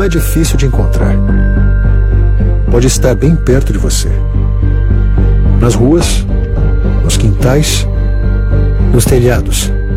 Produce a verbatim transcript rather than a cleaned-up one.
não é difícil de encontrar. Pode estar bem perto de você. Nas ruas, nos quintais, nos telhados.